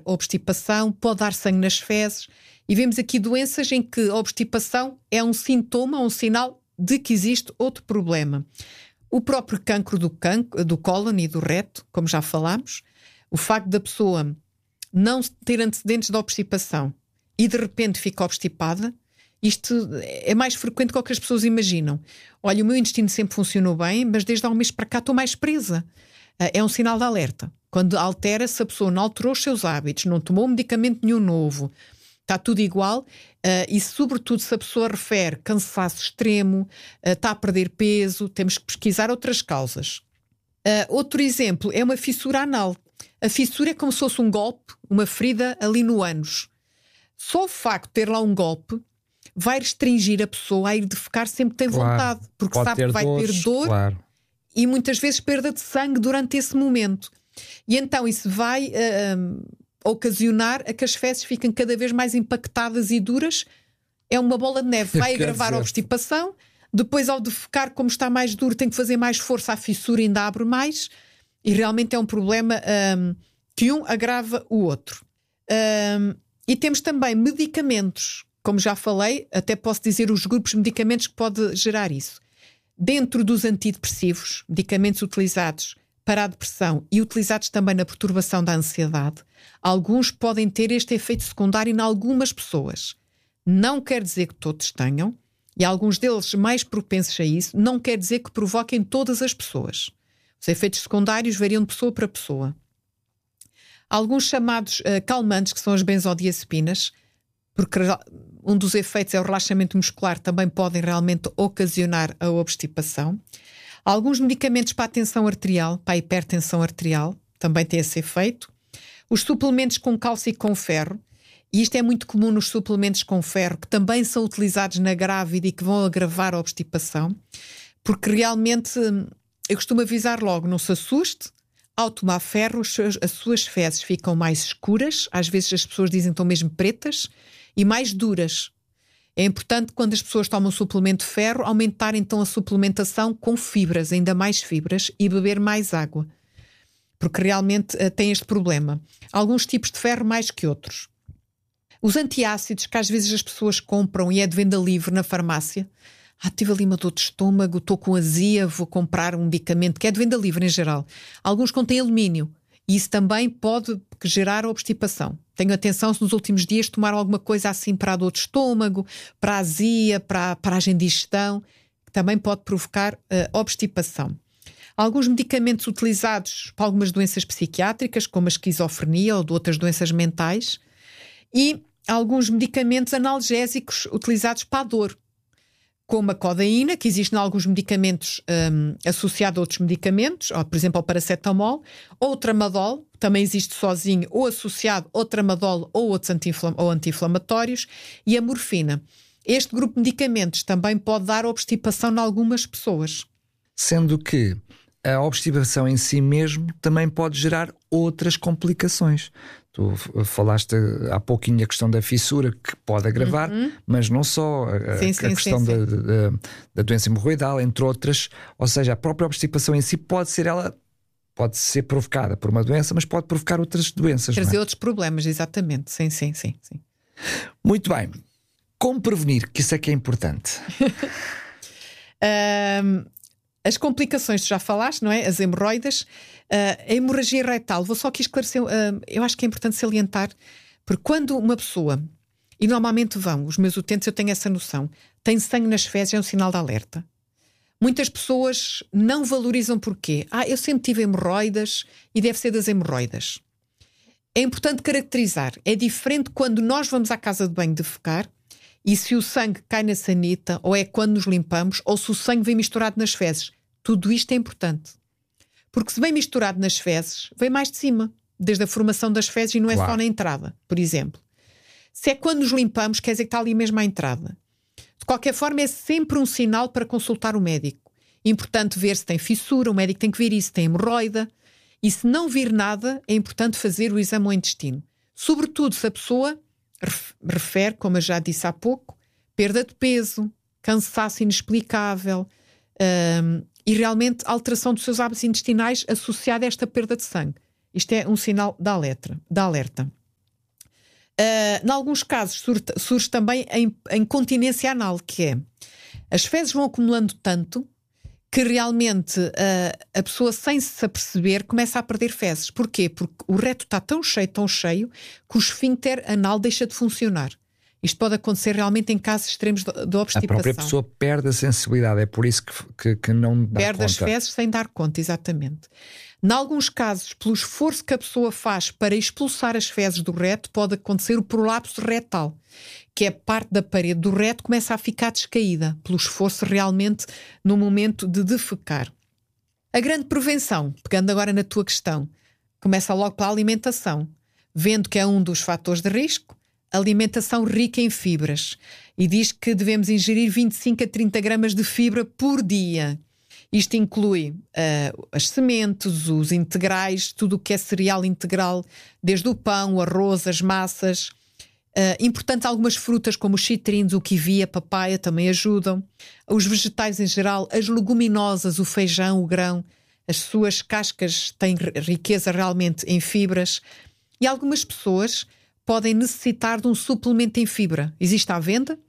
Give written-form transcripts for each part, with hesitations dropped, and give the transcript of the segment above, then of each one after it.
obstipação, pode dar sangue nas fezes, e vemos aqui doenças em que a obstipação é um sintoma, um sinal de que existe outro problema. O próprio cancro do cólon e do reto, como já falámos, o facto da pessoa não ter antecedentes de obstipação e de repente fica obstipada, isto é mais frequente do que as pessoas imaginam. Olha, o meu intestino sempre funcionou bem, mas desde há um mês para cá estou mais presa. É um sinal de alerta. Quando altera, se a pessoa não alterou os seus hábitos, não tomou medicamento nenhum novo, está tudo igual, e sobretudo se a pessoa refere cansaço extremo, está a perder peso, temos que pesquisar outras causas. Outro exemplo é uma fissura anal. A fissura é como se fosse um golpe, uma ferida ali no ânus. Só o facto de ter lá um golpe vai restringir a pessoa a ir defecar sempre que tem vontade, porque sabe que vai ter dor e muitas vezes perda de sangue durante esse momento. E então isso vai ocasionar a que as fezes fiquem cada vez mais impactadas e duras. É uma bola de neve, vai agravar a obstipação. Depois, ao defecar, como está mais duro, tem que fazer mais força, a fissura ainda abre mais, e realmente é um problema que um agrava o outro. E temos também medicamentos, como já falei, até posso dizer os grupos de medicamentos que pode gerar isso. Dentro dos antidepressivos, medicamentos utilizados para a depressão e utilizados também na perturbação da ansiedade, alguns podem ter este efeito secundário em algumas pessoas. Não quer dizer que todos tenham, e alguns deles mais propensos a isso, não quer dizer que provoquem todas as pessoas. Os efeitos secundários variam de pessoa para pessoa. Alguns chamados calmantes, que são as benzodiazepinas, porque um dos efeitos é o relaxamento muscular, também podem realmente ocasionar a obstipação. Alguns medicamentos para a tensão arterial, para a hipertensão arterial, também têm esse efeito. Os suplementos com cálcio e com ferro, e isto é muito comum nos suplementos com ferro, que também são utilizados na grávida e que vão agravar a obstipação, porque realmente, eu costumo avisar logo, não se assuste, ao tomar ferro as suas fezes ficam mais escuras, às vezes as pessoas dizem que estão mesmo pretas, e mais duras. É importante, quando as pessoas tomam suplemento de ferro, aumentar então a suplementação com fibras, ainda mais fibras, e beber mais água, porque realmente tem este problema. Alguns tipos de ferro mais que outros. Os antiácidos, que às vezes as pessoas compram e é de venda livre na farmácia. Tive ali uma dor de estômago, estou com azia, vou comprar um medicamento, que é de venda livre em geral. Alguns contêm alumínio, e isso também pode gerar obstipação. Tenham atenção se nos últimos dias tomaram alguma coisa assim para a dor de estômago, para a azia, para a paragem de digestão, que também pode provocar obstipação. Alguns medicamentos utilizados para algumas doenças psiquiátricas, como a esquizofrenia ou de outras doenças mentais, e alguns medicamentos analgésicos utilizados para a dor, como a codeína, que existe em alguns medicamentos associado a outros medicamentos, ou, por exemplo, ao paracetamol, ou o tramadol, também existe sozinho ou associado ao tramadol ou outros anti-inflamatórios, e a morfina. Este grupo de medicamentos também pode dar obstipação em algumas pessoas. Sendo que a obstipação em si mesmo também pode gerar outras complicações. Tu falaste há pouquinho a questão da fissura, que pode agravar, mas não só a questão da doença hemorroidal, entre outras. Ou seja, a própria obstipação em si pode ser provocada por uma doença, mas pode provocar outras doenças. Trazer outros problemas, exatamente. Sim. Muito bem. Como prevenir? Que isso é que é importante. As complicações, tu já falaste, não é? As hemorroidas, a hemorragia retal. Vou só aqui esclarecer, eu acho que é importante salientar, porque quando uma pessoa, e normalmente os meus utentes, eu tenho essa noção, tem sangue nas fezes, é um sinal de alerta. Muitas pessoas não valorizam porquê. Eu sempre tive hemorroidas e deve ser das hemorroidas. É importante caracterizar. É diferente quando nós vamos à casa de banho defecar e se o sangue cai na sanita, ou é quando nos limpamos, ou se o sangue vem misturado nas fezes. Tudo isto é importante. Porque se vem misturado nas fezes, vem mais de cima, desde a formação das fezes, e não é só na entrada, por exemplo. Se é quando nos limpamos, quer dizer que está ali mesmo à entrada. De qualquer forma, é sempre um sinal para consultar o médico. Importante ver se tem fissura, o médico tem que ver isso, tem hemorroida. E se não vir nada, é importante fazer o exame ao intestino. Sobretudo se a pessoa refere, como eu já disse há pouco, perda de peso, cansaço inexplicável e realmente alteração dos seus hábitos intestinais associada a esta perda de sangue. Isto é um sinal de alerta. Em alguns casos surge também a incontinência anal, que é as fezes vão acumulando tanto que realmente a pessoa, sem se aperceber, começa a perder fezes. Porquê? Porque o reto está tão cheio que o esfíncter anal deixa de funcionar. Isto pode acontecer realmente em casos extremos de obstipação. A própria pessoa perde a sensibilidade, é por isso que não dá perde conta. As fezes sem dar conta, exatamente. Em alguns casos, pelo esforço que a pessoa faz para expulsar as fezes do reto, pode acontecer o prolapso retal, que é parte da parede do reto começa a ficar descaída, pelo esforço realmente no momento de defecar. A grande prevenção, pegando agora na tua questão, começa logo pela alimentação, vendo que é um dos fatores de risco, alimentação rica em fibras, e diz que devemos ingerir 25 a 30 gramas de fibra por dia. Isto inclui as sementes, os integrais, tudo o que é cereal integral, desde o pão, o arroz, as massas. Importante, algumas frutas como os citrinos, o kiwi, a papaya também ajudam. Os vegetais em geral, as leguminosas, o feijão, o grão, as suas cascas têm riqueza realmente em fibras. E algumas pessoas podem necessitar de um suplemento em fibra. Existe à venda,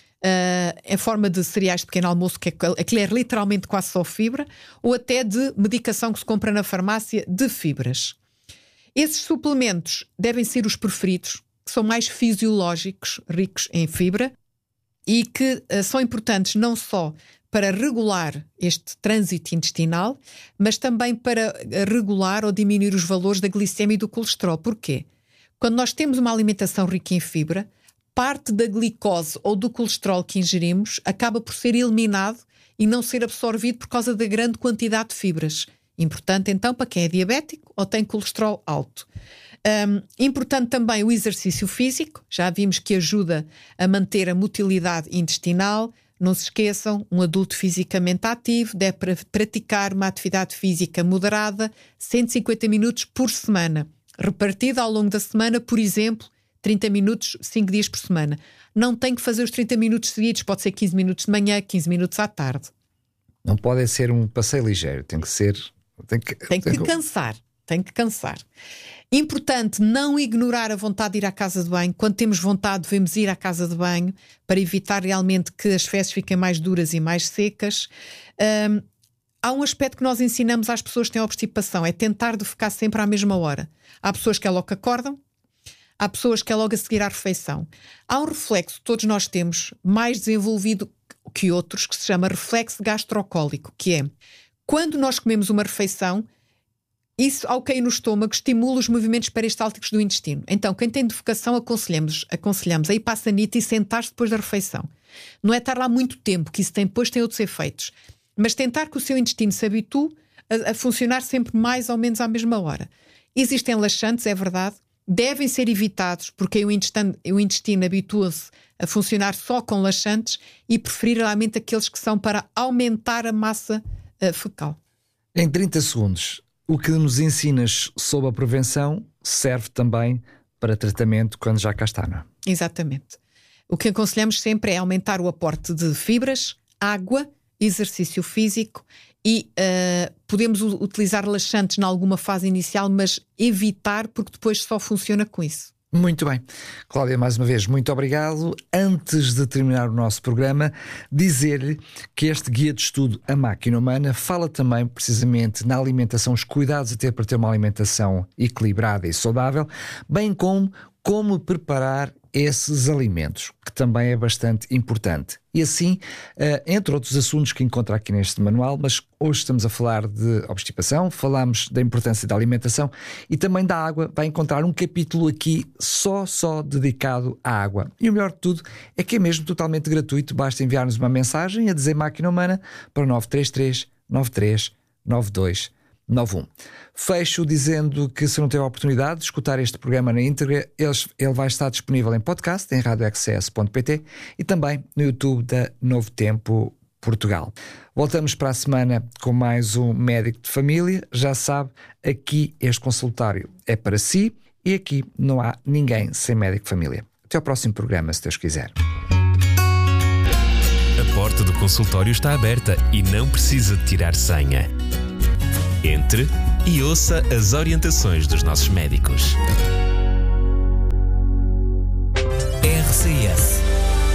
em forma de cereais de pequeno almoço, que aquilo é literalmente quase só fibra, ou até de medicação que se compra na farmácia de fibras. Esses suplementos devem ser os preferidos, que são mais fisiológicos, ricos em fibra, e que são importantes não só para regular este trânsito intestinal, mas também para regular ou diminuir os valores da glicemia e do colesterol. Porquê? Quando nós temos uma alimentação rica em fibra, parte da glicose ou do colesterol que ingerimos acaba por ser eliminado e não ser absorvido por causa da grande quantidade de fibras. Importante então para quem é diabético ou tem colesterol alto. Importante também o exercício físico, já vimos que ajuda a manter a motilidade intestinal. Não se esqueçam, um adulto fisicamente ativo deve praticar uma atividade física moderada, 150 minutos por semana, repartida ao longo da semana, por exemplo, 30 minutos, 5 dias por semana. Não tem que fazer os 30 minutos seguidos, pode ser 15 minutos de manhã, 15 minutos à tarde. Não pode ser um passeio ligeiro, tem que ser... Tem que cansar. Importante não ignorar a vontade de ir à casa de banho. Quando temos vontade, devemos ir à casa de banho para evitar realmente que as fezes fiquem mais duras e mais secas. Há um aspecto que nós ensinamos às pessoas que têm obstipação, é tentar defecar sempre à mesma hora. Há pessoas que é logo que acordam, há pessoas que é logo a seguir à refeição. Há um reflexo que todos nós temos, mais desenvolvido que outros, que se chama reflexo gastrocólico, que é quando nós comemos uma refeição, isso, ao cair no estômago, estimula os movimentos peristálticos do intestino. Então, quem tem defecação, aconselhamos a ir para a sanita e sentar-se depois da refeição. Não é estar lá muito tempo, que isso depois tem outros efeitos. Mas tentar que o seu intestino se habitue a funcionar sempre mais ou menos à mesma hora. Existem laxantes, é verdade, devem ser evitados, porque o intestino habitua-se a funcionar só com laxantes e preferir realmente aqueles que são para aumentar a massa fecal. Em 30 segundos... O que nos ensinas sobre a prevenção serve também para tratamento quando já cá está, não é? Exatamente. O que aconselhamos sempre é aumentar o aporte de fibras, água, exercício físico e podemos utilizar laxantes em alguma fase inicial, mas evitar, porque depois só funciona com isso. Muito bem. Cláudia, mais uma vez, muito obrigado. Antes de terminar o nosso programa, dizer-lhe que este guia de estudo A Máquina Humana fala também precisamente na alimentação, os cuidados a ter para ter uma alimentação equilibrada e saudável, bem como preparar esses alimentos, que também é bastante importante. E assim, entre outros assuntos que encontra aqui neste manual, mas hoje estamos a falar de obstipação, falamos da importância da alimentação e também da água. Vai encontrar um capítulo aqui só dedicado à água. E o melhor de tudo é que é mesmo totalmente gratuito, basta enviar-nos uma mensagem a dizer Máquina Humana para o 933 93 92 91. Fecho dizendo que se não teve a oportunidade de escutar este programa na íntegra, ele vai estar disponível em podcast, em radioxs.pt e também no YouTube da Novo Tempo Portugal. Voltamos para a semana com mais um médico de família. Já sabe, aqui este consultório é para si e aqui não há ninguém sem médico de família. Até ao próximo programa, se Deus quiser. A porta do consultório está aberta e não precisa de tirar senha. Entre e ouça as orientações dos nossos médicos. RCS.